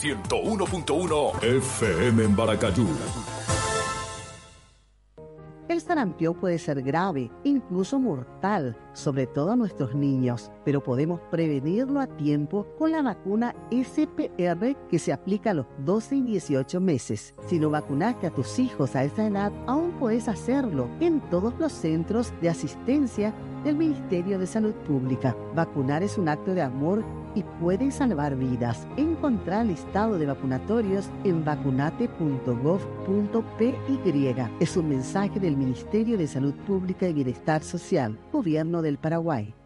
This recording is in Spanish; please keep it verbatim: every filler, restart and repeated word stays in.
ciento uno punto uno F M en Baracayú. El sarampión puede ser grave, incluso mortal, sobre todo a nuestros niños, pero podemos prevenirlo a tiempo con la vacuna S P R que se aplica a los doce y dieciocho meses. Si no vacunaste a tus hijos a esa edad, aún puedes hacerlo en todos los centros de asistencia del Ministerio de Salud Pública. Vacunar es un acto de amor y puede salvar vidas. Encontrar el listado de vacunatorios en vacunate punto gov punto p y. Es un mensaje del Ministerio de Salud Pública y Bienestar Social, Gobierno del Paraguay.